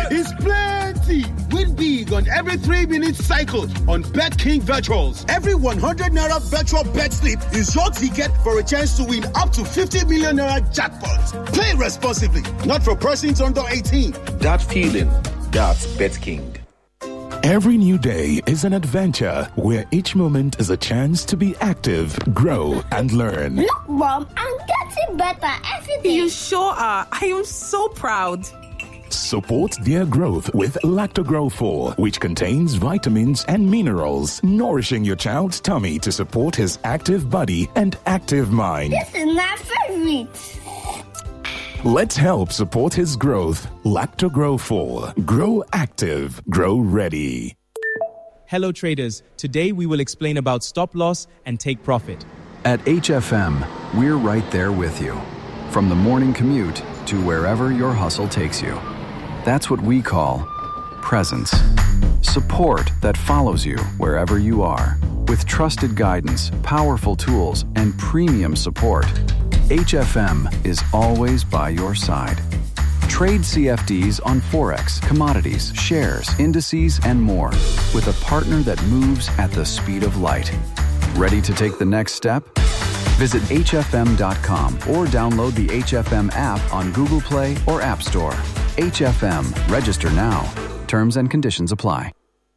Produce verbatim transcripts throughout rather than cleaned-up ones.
is plenty. Win big on every three minute cycle on BetKing Virtuals. Every one hundred naira virtual bet slip is your ticket for a chance to win up to fifty million naira jackpots. Play responsibly. Not for persons under eighteen. That feeling, that's BetKing. Every new day is an adventure where each moment is a chance to be active, grow, and learn. Look, Mom, I'm getting better every day. You sure are. I am so proud. Support their growth with Lactogrow four, which contains vitamins and minerals, nourishing your child's tummy to support his active body and active mind. This is my favorite. Let's help support his growth. Lactogrow four. Grow active. Grow ready. Hello traders. Today we will explain about stop loss and take profit. At H F M, we're right there with you. From the morning commute to wherever your hustle takes you. That's what we call presence. Support that follows you wherever you are. With trusted guidance, powerful tools, and premium support, H F M is always by your side. Trade C F Ds on Forex, commodities, shares, indices, and more with a partner that moves at the speed of light. Ready to take the next step? Visit H F M dot com or download the H F M app on Google Play or App Store. H F M. Register now. Terms and conditions apply.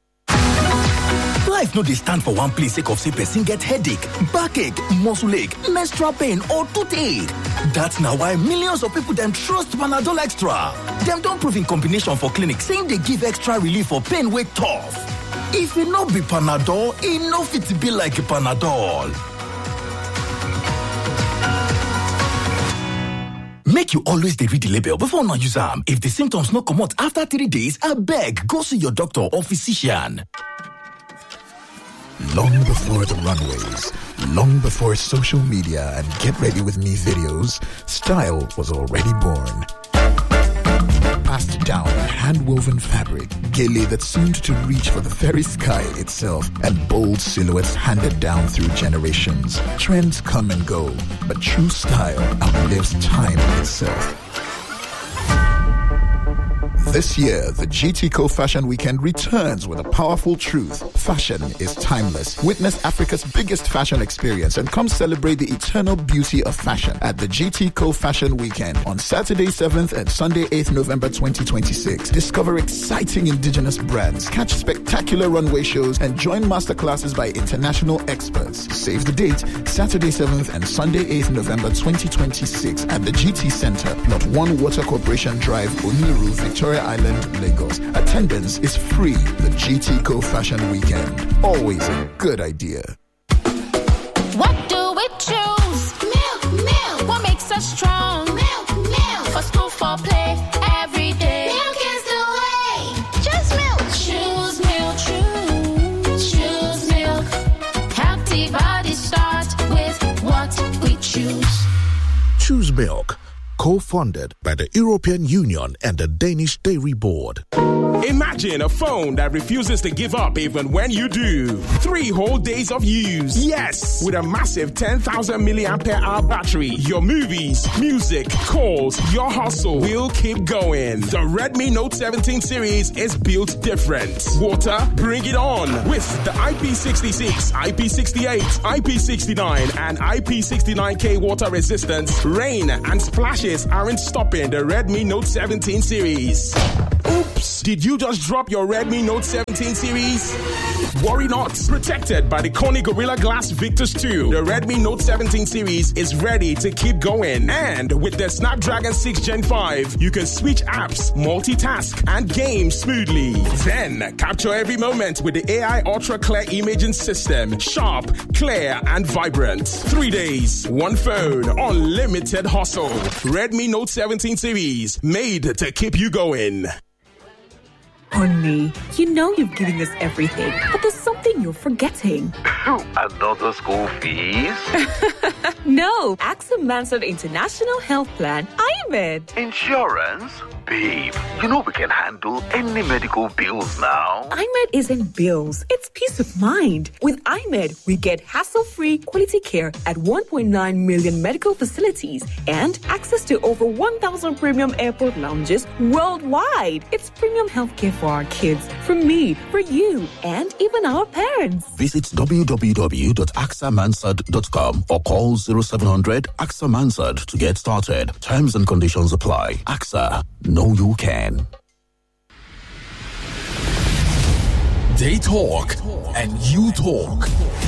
Life no dey stand for one place sake of say person get headache, backache, muscle ache, menstrual pain or toothache. That's na why millions of people dem trust Panadol Extra. Dem don prove in combination for clinic saying dey give extra relief for pain wey tough. If e no be Panadol, e no fit be like Panadol. Make you always dey read the label before una use am. If the symptoms no comot after three days, abeg go see your doctor or physician. Long before the runways, long before social media and get ready with me videos, style was already born. Passed down in hand-woven fabric, gele that seemed to reach for the very sky itself, and bold silhouettes handed down through generations. Trends come and go, but true style outlives time itself. This year, the G T Co Fashion Weekend returns with a powerful truth. Fashion is timeless. Witness Africa's biggest fashion experience and come celebrate the eternal beauty of fashion at the G T Co Fashion Weekend on Saturday seventh and Sunday eighth November twenty twenty-six. Discover exciting indigenous brands, catch spectacular runway shows, and join masterclasses by international experts. Save the date, Saturday seventh and Sunday eighth November twenty twenty-six at the G T Center, Plot one Water Corporation Drive, Oniru, Victoria Island, Lagos. Attendance is free. The G T Co Fashion Weekend. Always a good idea. What do we choose? Milk, milk. What makes us strong? Milk, milk. For school, for play, every day. Milk is the way. Choose milk. Choose milk, choose. Choose milk. Healthy body starts with what we choose. Choose Milk. Co-funded by the European Union and the Danish Dairy Board. Imagine a phone that refuses to give up even when you do. Three whole days of use. Yes! With a massive ten thousand milliamp hour battery, your movies, music, calls, your hustle will keep going. The Redmi Note seventeen series is built different. Water, bring it on. With the I P sixty-six, I P sixty-eight, I P sixty-nine, and I P sixty-nine K water resistance, rain and splashes aren't stopping the Redmi Note seventeen series. Oops! Did you just drop your Redmi Note seventeen series? Worry not. Protected by the Kony Gorilla Glass Victus two, the Redmi Note seventeen series is ready to keep going. And with the Snapdragon six Gen five, you can switch apps, multitask, and game smoothly. Then, capture every moment with the A I Ultra Clear Imaging System. Sharp, clear, and vibrant. Three days, one phone, unlimited hustle. Redmi Note seventeen series, made to keep you going. Honey, you know you've given us everything, but there's something you're forgetting. Another school fees? No, AXA Mansard International Health Plan. I'm it. Insurance? babe, you know we can handle any medical bills now. iMed isn't bills, it's peace of mind. With iMed, we get hassle-free quality care at one point nine million medical facilities and access to over one thousand premium airport lounges worldwide. It's premium healthcare for our kids, for me, for you, and even our parents. Visit w w w dot a x a mansard dot com or call zero seven hundred A X A Mansard to get started. Terms and conditions apply. A X A, know you can. They talk and you talk.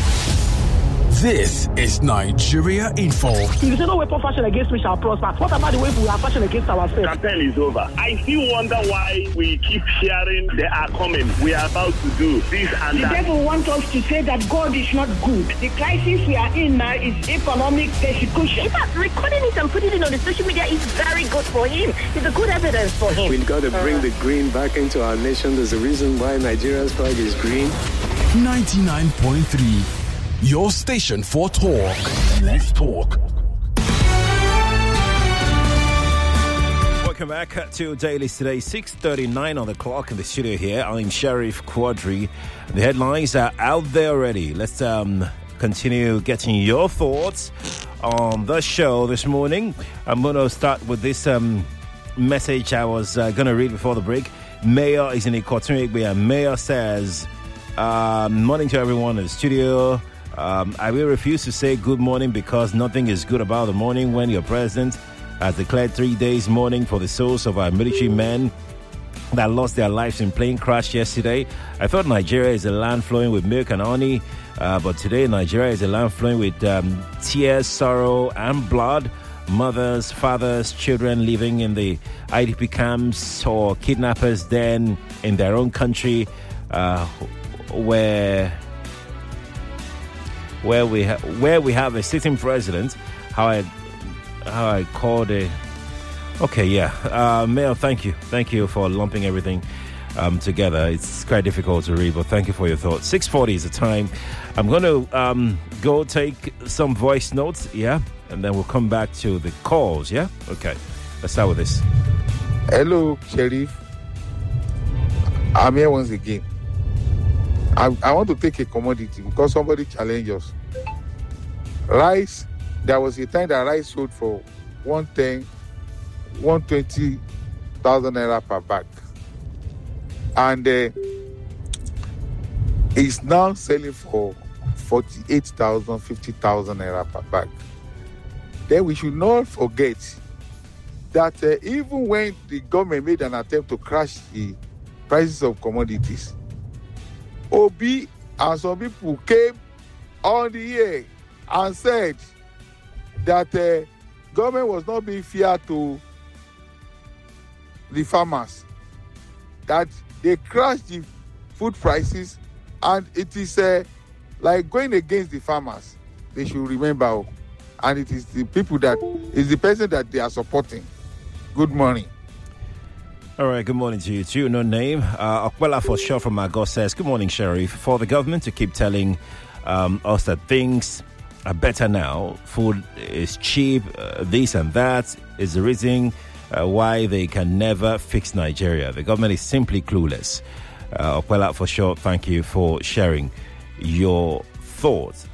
This is Nigeria Info. If you say no weapon fashion against me shall prosper, what about the way we are fashion against ourselves? Campaign is over. I still wonder why we keep hearing they are coming. We are about to do this and the that. The devil wants us to say that God is not good. The crisis we are in now is economic persecution. In fact, recording it and putting it on the social media is very good for him. It's a good evidence for him. We've got to bring the green back into our nation. There's a reason why Nigeria's flag is green. ninety-nine point three. Your station for talk. Let's talk. Welcome back to Dailies today, six thirty-nine on the clock in the studio here. I'm Sheriff Quadri. The headlines are out there already. Let's um, continue getting your thoughts on the show this morning. I'm going to start with this um, message I was uh, going to read before the break. Mayor is in a cartoon where Mayor says, uh, morning to everyone in the studio. Um, I will refuse to say good morning because nothing is good about the morning when your president has declared three days mourning for the souls of our military men that lost their lives in plane crash yesterday. I thought Nigeria is a land flowing with milk and honey, uh, but today Nigeria is a land flowing with um, tears, sorrow, and blood. Mothers, fathers, children living in the I D P camps or kidnappers den in their own country, uh, where... Where we ha- where we have a sitting president, how I how I called a okay yeah uh, Mayor, thank you thank you for lumping everything um, together. It's quite difficult to read, but thank you for your thoughts. six forty is the time. I'm going to um, go take some voice notes, yeah, and then we'll come back to the calls. Yeah, okay. Let's start with this. Hello, Sheriff. I'm here once again. I, I want to take a commodity because somebody challenged us. Rice, there was a time that rice sold for one ten, one twenty thousand naira per bag. And uh, it's now selling for forty-eight thousand, fifty thousand naira per bag. Then we should not forget that uh, even when the government made an attempt to crash the prices of commodities, Obi and some people came on the air and said that uh, government was not being fair to the farmers, that they crashed the food prices, and it is uh, like going against the farmers. They should remember, and it is the people that is the person that they are supporting. Good morning. All right, good morning to you too. No name. Uh, Okwela for sure from Magos says, good morning, Sheriff. For the government to keep telling um, us that things are better now, food is cheap, uh, this and that is the reason uh, why they can never fix Nigeria. The government is simply clueless. Uh, Okwela for sure, thank you for sharing your thoughts.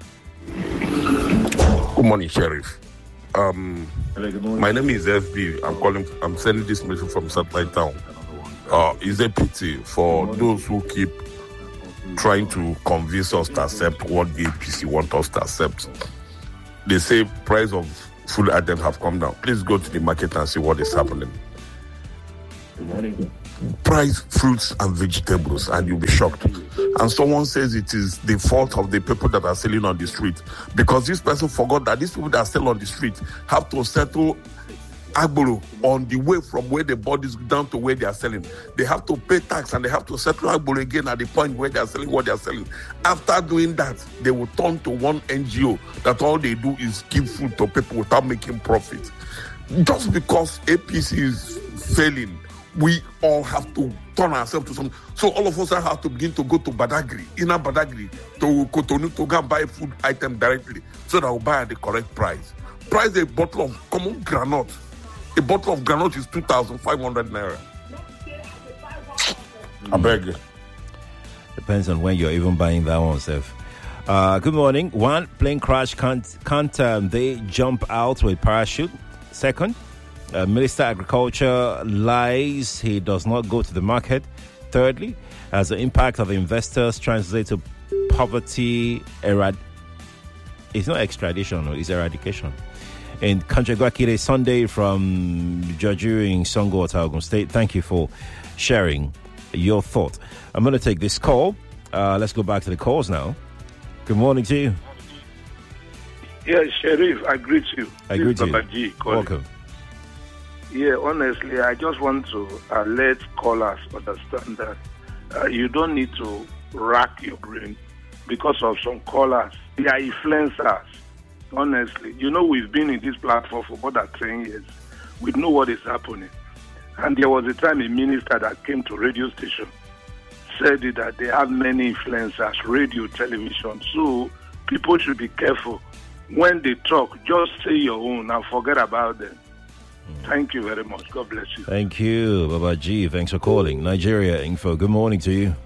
Good morning, Sheriff. Um, my name is F B. I'm calling. I'm sending this message from Satellite Town. Uh, it's a pity for those who keep trying to convince us to accept what the A P C want us to accept. They say price of food items have come down. Please go to the market and see what is happening. Good morning. Price fruits and vegetables, and you'll be shocked. And someone says it is the fault of the people that are selling on the street, because this person forgot that these people that sell on the street have to settle agboro on the way from where the bodies down to where they are selling. They have to pay tax and they have to settle agboro again at the point where they are selling what they are selling. After doing that, they will turn to one N G O that all they do is give food to people without making profit. Just because A P C is failing, we all have to turn ourselves to something. So all of us have to begin to go to Badagry, inner Badagry, to Cotonou to go and buy food item directly so that we'll buy at the correct price. Price a bottle of common granite A bottle of granite is two thousand five hundred naira. I beg you. Depends on when you're even buying that one, Seth. Uh, good morning. One, plane crash can't, can't um, they jump out with parachute? Second, uh, Minister Agriculture lies he does not go to the market. Thirdly, as the impact of investors translate to poverty, erad- it's not extradition, it's eradication. In Kanchagwakire Sunday from Jaju in Songo, Ogun State. Thank you for sharing your thought. I'm going to take this call. Uh, let's go back to the calls now. Good morning to you. Yes, Sheriff, I greet you. I greet you. G, Welcome. Yeah, honestly, I just want to uh, let callers understand that uh, you don't need to rack your brain because of some callers. They are influencers. Honestly, you know, we've been in this platform for more than ten years. We know what is happening. And there was a time a minister that came to radio station said that they have many influencers, radio, television. So people should be careful. When they talk, just say your own and forget about them. Mm. Thank you very much. God bless you. Thank you, Baba G. Thanks for calling. Nigeria Info, good morning to you.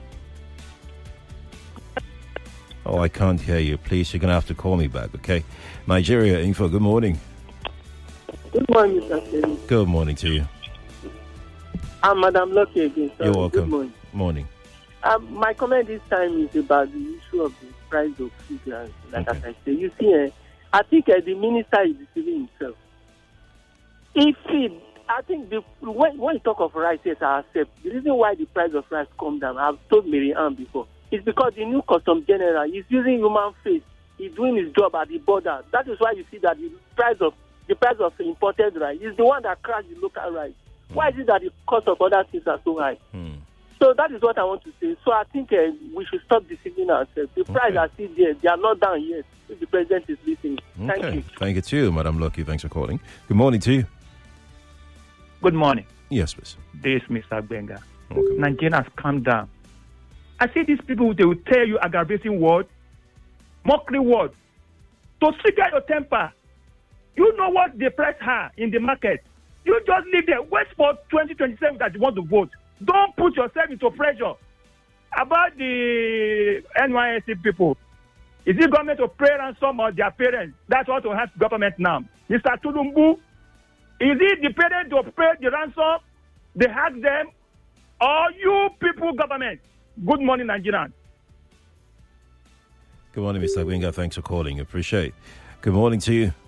Oh, I can't hear you. Please, you're going to have to call me back, okay? Nigeria Info, good morning. Good morning, Mister Kelly. Good morning to you. I'm Madam Lucky again. Sorry. You're welcome. Good morning. Morning. Um, my comment this time is about the issue of the price of food. And like okay. as I say, you see, uh, I think uh, the minister is deceiving himself. If he, I think the, when, when you talk of rice, yes, I accept. The reason why the price of rice come down, I've told Mary Ann before, is because the new custom general is using human face. He's doing his job at the border. That is why you see that the price of the price of imported rice is the one that crashed the local rice. Mm. Why is it that the cost of other things are so high? Mm. So that is what I want to say. So I think uh, we should stop deceiving ourselves. The price okay. are still there. They are not down yet. If the president is listening. Thank okay. you. Thank you too, Madam Lucky. Thanks for calling. Good morning to you. Good morning. Yes, please. This is Mister Benga. Okay. Nigerians, calm down. I see these people, they will tell you aggravating words, mockery words, to trigger your temper. You know what the price are in the market. You just leave there. Wait for twenty twenty-seven that you want to vote. Don't put yourself into pressure. About the N Y S C people, is it government to pay ransom or their parents? That's what we have government now. Mister Tulumbu, is it the parents to pay the ransom? They hack them? Or you people government? Good morning, Nigerians. Good morning, Mister Winga. Thanks for calling. Appreciate it. Good morning to you.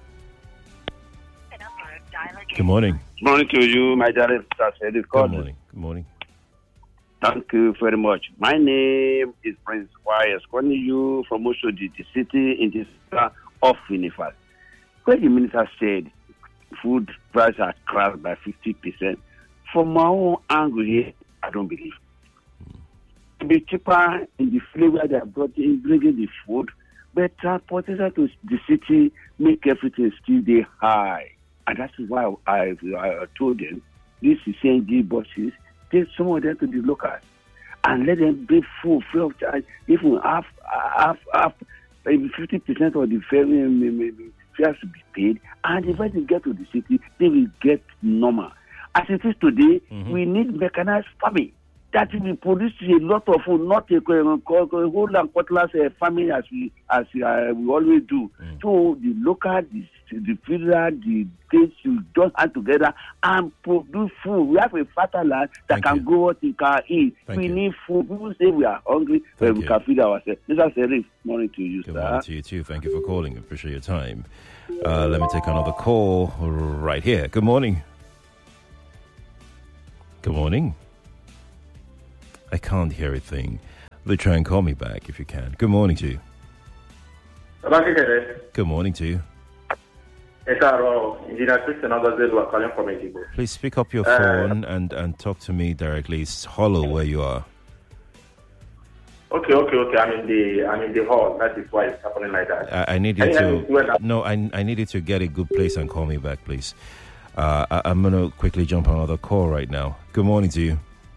Good morning. Good morning to you, my darling. Good morning. Good morning. Thank you very much. My name is Prince Wires, calling you from Oshodi, the city in the center of Unifas. When the minister said food prices are crashed by fifty percent, from my own angle here, I don't believe. To be cheaper in the flavor they are brought in, bringing the food, but transportation to the city make everything still there high. And that's why I, I told them, these C N G buses, take some of them to the locals and let them bring food free of charge, even half, half, half, maybe fifty percent of the fare fares to be paid. And if they get to the city, they will get normal. As it is today, mm-hmm. we need mechanized farming. That will produce a lot of food, not a, a, a whole and cutlass uh, farming as we as uh, we always do. Mm. So the local, the, the federal, the states should just add together and produce food. We have a fertile land that Thank can you. grow what we can eat. Thank we you. need food. People say we are hungry, but we can feed ourselves. Mister Serif, morning to you, Good sir. morning to you too. Thank you for calling. Appreciate your time. Uh, let me take another call right here. Good morning. Good morning. I can't hear a thing. They try and call me back if you can. Good morning to you. Good morning to you. Please speak up your phone and, and talk to me directly. It's hollow where you are. Okay, okay, okay. I'm in the I'm in the hall. That is why it's happening like that. I, I need you to no. I I need you to get a good place and call me back, please. Uh, I, I'm gonna quickly jump on another call right now. Good morning to you.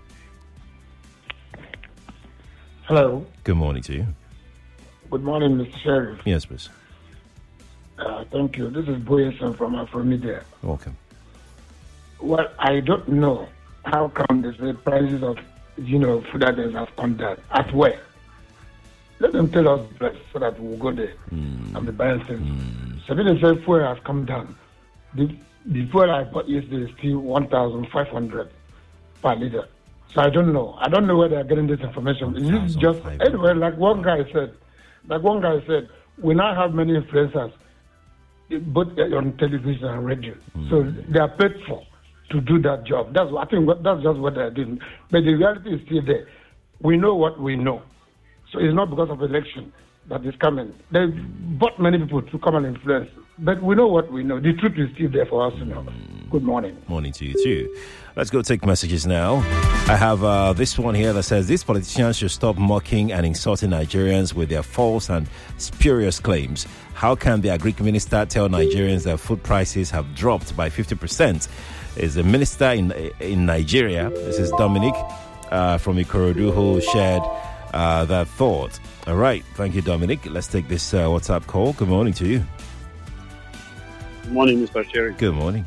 Hello. Good morning to you. Good morning, Mister Sheriff. Yes, please. Uh, thank you. This is Boyeson from Afromedia. Welcome. Well, I don't know how come the prices of, you know, food items have come down. At where? Let them tell us the price so that we'll go there mm. and be buying things. Mm. So they say fuel has come down. The, the fuel I bought yesterday is still one thousand five hundred per liter. So I don't know. I don't know where they're getting this information. It's just, anyway, like one guy said, like one guy said, we now have many influencers, both on television and radio. Mm. So they are paid for to do that job. That's I think that's just what they're doing. But the reality is still there. We know what we know. So it's not because of election that is coming. They bought many people to come and influence. But we know what we know. The truth is still there for us to know. Good morning. Morning to you too. Let's go take messages now. I have uh, this one here that says, these politicians should stop mocking and insulting Nigerians with their false and spurious claims. How can the Agric minister tell Nigerians that food prices have dropped by fifty percent? Is a minister in in Nigeria. This is Dominic uh, from Ikorodu who shared uh, that thought. All right. Thank you, Dominic. Let's take this uh, WhatsApp call. Good morning to you. Good morning, Mister Sherry. Good morning.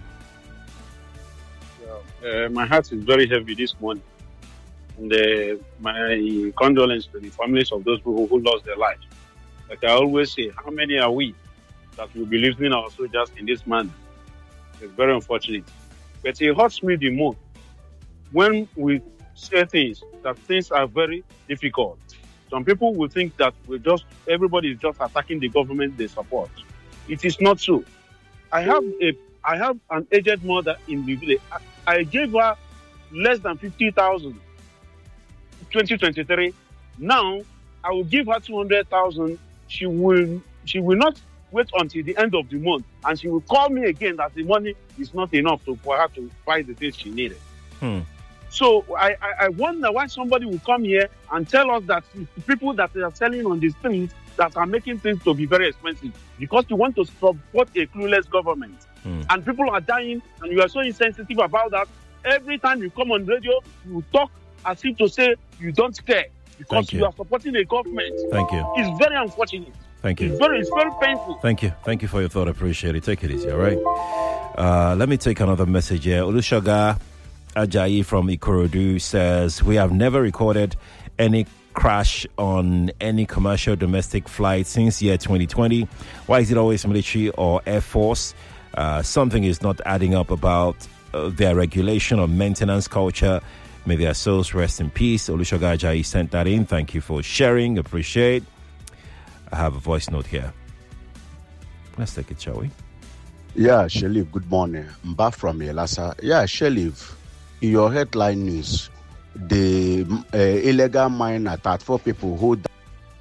Uh, my heart is very heavy this morning. And uh, my condolences to the families of those people who lost their lives. Like I always say, how many are we that will be losing our soldiers in this manner? It's very unfortunate. But it hurts me the most when we say things, that things are very difficult. Some people will think that we just everybody is just attacking the government they support. It is not so. I have a I have an aged mother in the village. I, I gave her less than fifty thousand twenty twenty-three. Now I will give her two hundred thousand. She will she will not wait until the end of the month, and she will call me again that the money is not enough to, for her to buy the things she needed. Hmm. So I, I, I wonder why somebody will come here and tell us that people that are selling on the streets that are making things to be very expensive because you want to support a clueless government. Hmm. And people are dying, and you are so insensitive about that. Every time you come on radio, you talk as if to say you don't care because you. you are supporting a government. Thank you. It's very unfortunate. Thank you. It's very, it's very painful. Thank you. Thank you for your thought. I appreciate it. Take it easy, all right? Uh, let me take another message here. Olusoga Ajayi from Ikorodu says, we have never recorded any crash on any commercial domestic flight since year twenty twenty. Why is it always military or Air Force? Uh, something is not adding up about uh, their regulation or maintenance culture. May their souls rest in peace. Olusoga Ajayi sent that in. Thank you for sharing. Appreciate. I have a voice note here. Let's take it, shall we? Yeah, Shelif, good morning. Mba from Elasa. Yeah, Shelif, in your headline news, the uh, illegal mine attack for people who died.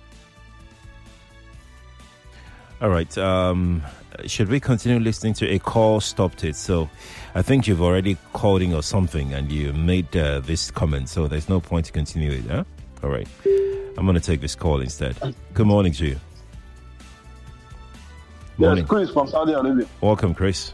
All right. Um, should we continue listening to a call? Stopped it. So I think you've already called in or something and you made uh, this comment. So there's no point to continue it. Huh? All right. I'm going to take this call instead. Good morning to you. Morning. Yes, Chris from Saudi Arabia. Welcome, Chris.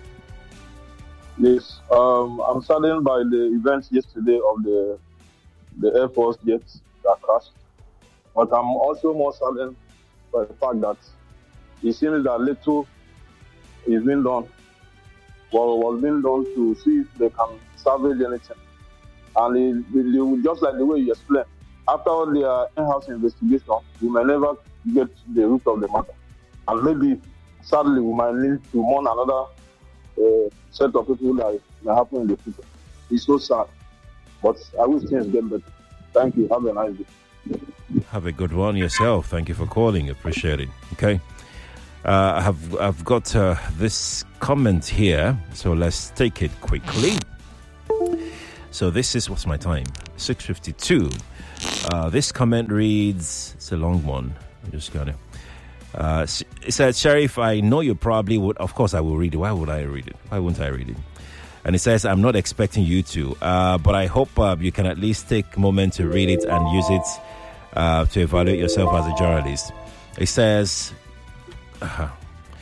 Yes, um, I'm saddened by the events yesterday of the the Air Force jets that crashed. But I'm also more saddened by the fact that it seems that little is being done, what was being done to see if they can salvage anything. And it, it, it, just like the way you explained, after all the in-house investigation, we may never get the root of the matter. And maybe, sadly, we might need to mourn another uh, set of people that may happen in the future. It's so sad. But I wish things get better. Thank you. Have a nice day. Have a good one yourself. Thank you for calling. Appreciate it. Okay. Uh, I have, I've got uh, this comment here. So let's take it quickly. So this is, what's my time? six fifty-two. Uh, this comment reads, it's a long one. I'm just going to. Uh, it said, Sheriff, I know you probably would. Of course, I will read it. Why would I read it? Why wouldn't I read it? And it says, I'm not expecting you to, uh, but I hope uh, you can at least take a moment to read it and use it uh, to evaluate yourself as a journalist. It says, uh,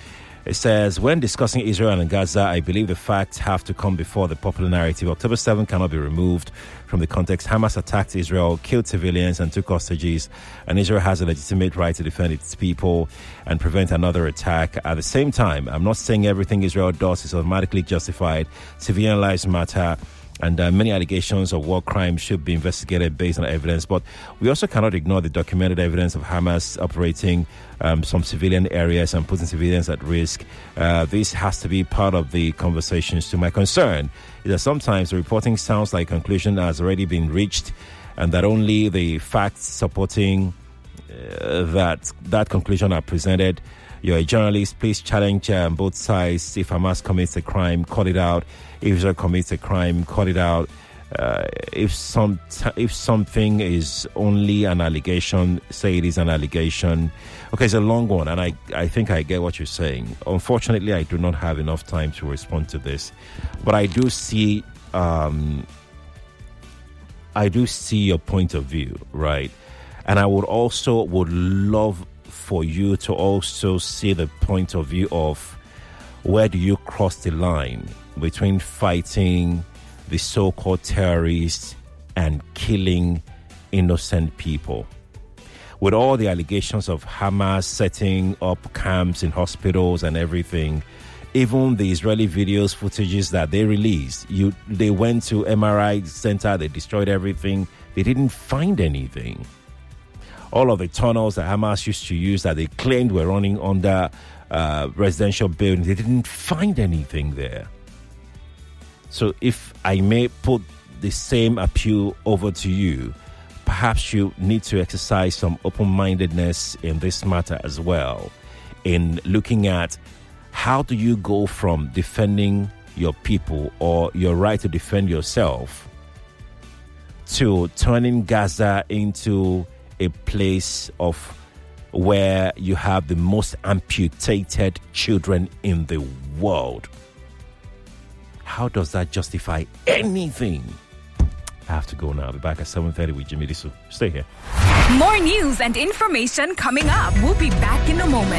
It says, when discussing Israel and Gaza, I believe the facts have to come before the popular narrative. October seventh cannot be removed from the context. Hamas attacked Israel, killed civilians and took hostages, and Israel has a legitimate right to defend its people and prevent another attack. At the same time, I'm not saying everything Israel does is automatically justified. Civilian lives matter, and uh, many allegations of war crimes should be investigated based on evidence. But we also cannot ignore the documented evidence of Hamas operating um, some civilian areas and putting civilians at risk. Uh, this has to be part of the conversations. To my concern is that sometimes the reporting sounds like a conclusion has already been reached, and that only the facts supporting uh, that that conclusion are presented. You're a journalist, please challenge um, both sides. If Hamas commits a crime, call it out. If Israel commits a crime, call it out. Uh, if some if something is only an allegation, say it is an allegation. Okay, it's a long one, and I, I think I get what you're saying. Unfortunately, I do not have enough time to respond to this, but I do see um, I do see your point of view, right? And I would also would love for you to also see the point of view of where do you cross the line between fighting the so-called terrorists and killing innocent people. With all the allegations of Hamas setting up camps in hospitals and everything, even the Israeli videos, footages that they released, you they went to M R I center, they destroyed everything, they didn't find anything. All of the tunnels that Hamas used to use that they claimed were running under uh, residential buildings, they didn't find anything there. So if I may put the same appeal over to you, perhaps you need to exercise some open-mindedness in this matter as well, in looking at how do you go from defending your people or your right to defend yourself to turning Gaza into a place of where you have the most amputated children in the world. How does that justify anything? I have to go now. I'll be back at seven thirty with Jimmy Disu. Stay here. More news and information coming up. We'll be back in a moment.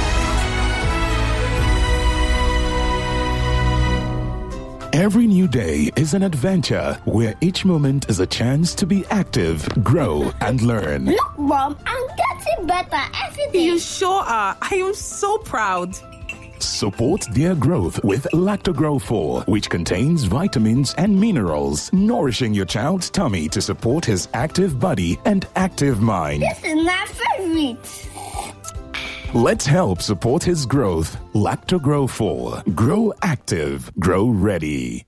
Every new day is an adventure where each moment is a chance to be active, grow, and learn. Look, Mom, I'm getting better every day. You sure are. I am so proud. Support their growth with Lactogrow four, which contains vitamins and minerals, nourishing your child's tummy to support his active body and active mind. This is my favorite. Let's help support his growth. Lactogrow four. Grow active. Grow ready.